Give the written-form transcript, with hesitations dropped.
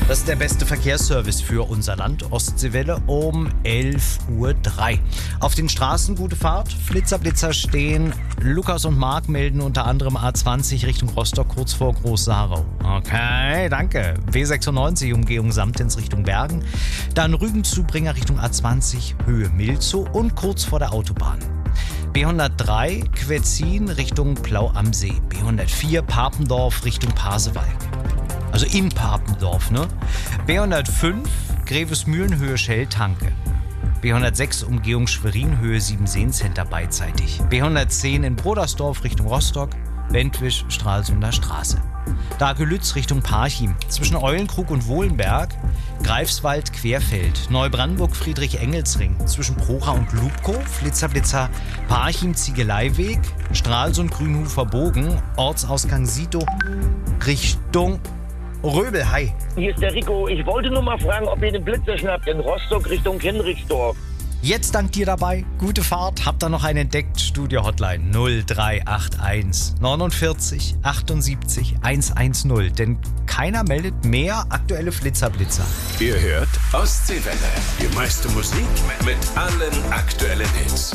Das ist der beste Verkehrsservice für unser Land. Ostseewelle um 11:03 Uhr. Auf den Straßen gute Fahrt. Flitzer stehen. Lukas und Marc melden unter anderem A20 Richtung Rostock kurz vor Groß-Sarau. Okay, danke. W96 Umgehung Samtens Richtung Bergen. Dann Rügenzubringer Richtung A20 Höhe Milzow und kurz vor der Autobahn. B103 Quetzin Richtung Plau am See. B104 Papendorf Richtung Pasewalk. Also in Papendorf, ne? B105 Grevesmühlen Höhe Schelltanke. B106 Umgehung Schwerin Höhe Siebenseen-Center beidseitig. B110 in Brodersdorf Richtung Rostock. Bentwisch Stralsunder Straße. Dagelütz Richtung Parchim. Zwischen Eulenkrug und Wohlenberg. Greifswald Querfeld. Neubrandenburg Friedrich-Engels-Ring. Zwischen Procha und Lubkow. Flitzer Parchim Ziegeleiweg. Stralsund Grünhufer Bogen. Ortsausgang Sito Richtung Röbel. Hi. Hier ist der Rico. Ich wollte nur mal fragen, ob ihr den Blitzer schnappt in Rostock Richtung Hinrichsdorf. Jetzt dank dir dabei. Gute Fahrt. Habt ihr noch einen entdeckt? Studio-Hotline 0381 49 78 110. Denn keiner meldet mehr aktuelle Blitzer. Ihr hört Ostseewelle. Die meiste Musik mit allen aktuellen Hits.